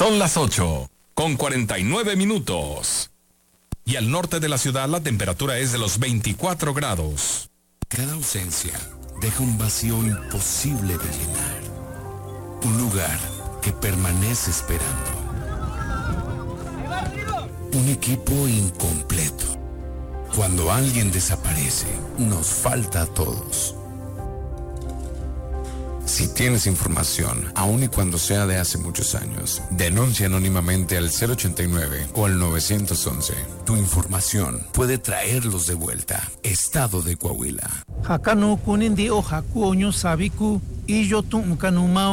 Son las 8:49. Y al norte de la ciudad la temperatura es de los 24 grados. Cada ausencia deja un vacío imposible de llenar. Un lugar que permanece esperando. Un equipo incompleto. Cuando alguien desaparece, nos falta a todos. Si tienes información, aun y cuando sea de hace muchos años, denuncia anónimamente al 089 o al 911. Tu información puede traerlos de vuelta. Estado de Coahuila. Hakano kunin di o haku oño sabiku y yo tu